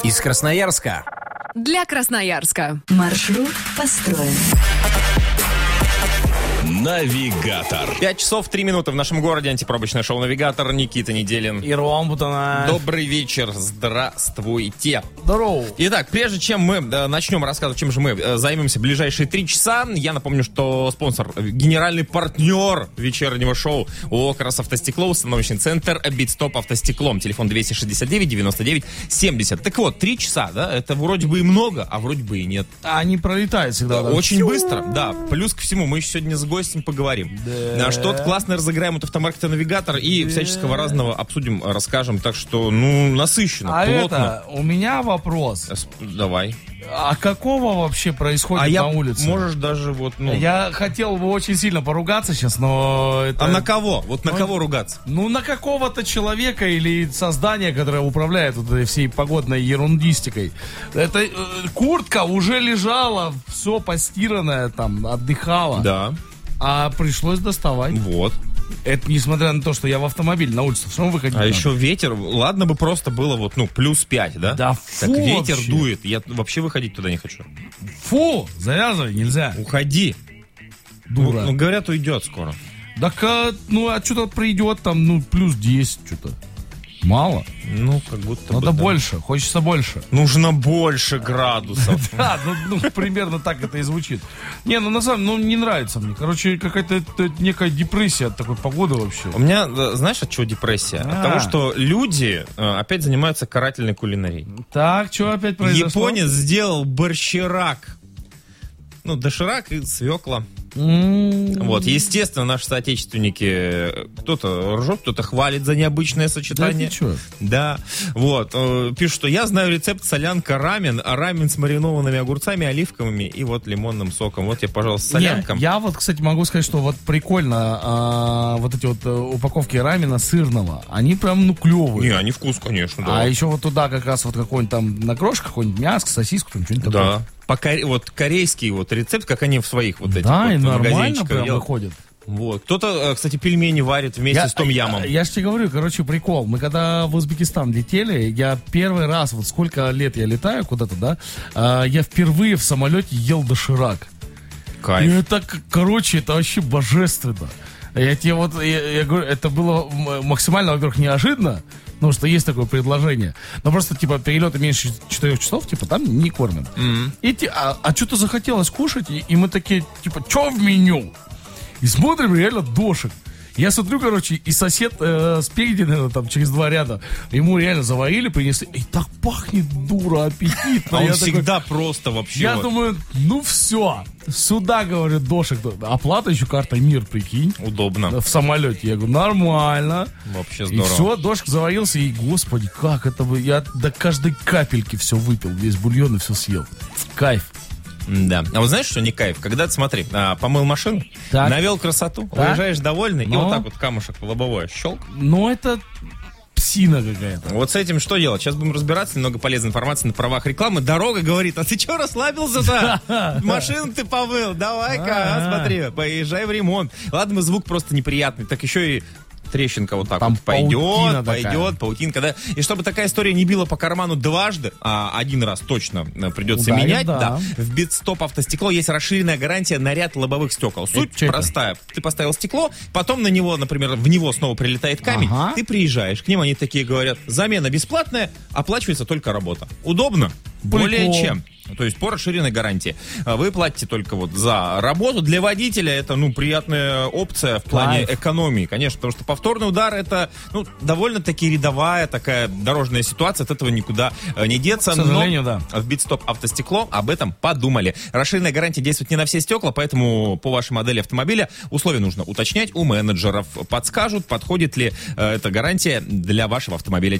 Из Красноярска. Для Красноярска. Маршрут построен. Навигатор. 5 часов 3 минуты в нашем городе. Антипробочное шоу «Навигатор». Никита Неделин. И Ром Бутунаев. Добрый вечер. Здравствуйте. Здорово. Итак, прежде чем мы начнем рассказывать, чем же мы займемся в ближайшие 3 часа, я напомню, что спонсор, генеральный партнер вечернего шоу ООО «Красавтостекло», установочный центр «Битстоп Автостеклом». Телефон 269-99-70. Так вот, 3 часа, да, это вроде бы и много, а вроде бы и нет. Они пролетают всегда. Да, очень быстро, да. Плюс ко всему, мы еще сегодня с гостем поговорим. Да. Что-то классно разыграем от автомаркета «Навигатор» и всяческого разного обсудим, расскажем. Так что, насыщенно, плотно. У меня вопрос. Давай. А какого вообще происходит на улице? Можешь даже Я хотел бы очень сильно поругаться сейчас, но это... А на кого? На кого ругаться? На какого-то человека или создания, которое управляет вот этой всей погодной ерундистикой. Это куртка уже лежала, все постиранное там, отдыхала. Да. А пришлось доставать. Вот. Это несмотря на то, что я в автомобиле на улице, все равно выходить надо. Еще ветер, ладно бы просто было плюс 5, да? Да так фу ветер вообще. дует, я вообще выходить туда не хочу. Фу, завязывай, нельзя. Уходи. Дура. Говорят, уйдет скоро. Так, что-то придет там, плюс 10 что-то. Мало. Как будто Надо больше, хочется больше. Нужно больше градусов. Да, примерно так это и звучит. На самом деле, не нравится мне. Короче, какая-то некая депрессия от такой погоды вообще. У меня, знаешь, от чего депрессия? От того, что люди опять занимаются карательной кулинарией. Так, что опять произошло? Японец сделал борщерак. Доширак и свекла. Естественно, наши соотечественники, кто-то ржет, кто-то хвалит за необычное сочетание. Да, ты чё? Да. Пишут, что я знаю рецепт солянка рамен, а рамен с маринованными огурцами, оливковыми и лимонным соком. Вот я, пожалуйста, солянка. Я кстати, могу сказать, что прикольно, эти упаковки рамена сырного, они прям, клевые. Не, они вкус, конечно, да. А еще туда как раз какой-нибудь там на крошка, какой-нибудь мяско, сосиску, там что-нибудь такое. Да. Корейский рецепт, как они в своих этих и нормально магазинчиках прям делают. выходит. Кто-то, кстати, пельмени варит вместе с том-ямом. Я же тебе говорю, прикол. Мы когда в Узбекистан летели, я первый раз, сколько лет я летаю куда-то, да, я впервые в самолете ел доширак. Кайф. И это, это вообще божественно. Я говорю, это было максимально, во-первых, неожиданно, потому что есть такое предложение. Но просто, перелеты меньше 4 часов, там не кормят. Mm-hmm. И что-то захотелось кушать, и мы такие, что в меню? И смотрим, реально дошик. Я смотрю, и сосед спереди, наверное, там через 2 ряда, ему реально заварили, принесли. И так пахнет, дура, аппетитно. А он всегда просто вообще. Я думаю, все, сюда, говорю, дошик. Оплата еще картой МИР, прикинь. Удобно. В самолете. Я говорю, нормально. Вообще здорово. И все, дошик заварился, и, господи, как это бы. Я до каждой капельки все выпил, весь бульон и все съел. Кайф. Да. А знаешь, что не кайф? Когда, смотри, помыл машину, так. навел красоту, так. уезжаешь довольный, и так камушек лобовое щелк. Это псина какая-то. С этим что делать? Сейчас будем разбираться, много полезной информации на правах рекламы. Дорога говорит, а ты что расслабился-то? Машину ты помыл, давай-ка, смотри, поезжай в ремонт. Ладно, звук просто неприятный, так еще и трещинка там пойдет, паутинка, да. И чтобы такая история не била по карману дважды, а один раз точно придется менять, да. В Битстоп Автостекло есть расширенная гарантия на ряд лобовых стекол. Суть простая. Ты поставил стекло, потом на него, например, в него снова прилетает камень, ты приезжаешь, к ним они такие говорят, замена бесплатная, оплачивается только работа. Удобно? Более чем. То есть по расширенной гарантии. Вы платите только за работу. Для водителя это, приятная опция в плане экономии, конечно, потому что повторный удар это, довольно-таки рядовая такая дорожная ситуация, от этого никуда не деться. К сожалению, да. В Битстоп Автостекло об этом подумали. Расширенная гарантия действует не на все стекла, поэтому по вашей модели автомобиля условия нужно уточнять у менеджеров. Подскажут, подходит ли эта гарантия для вашего автомобиля.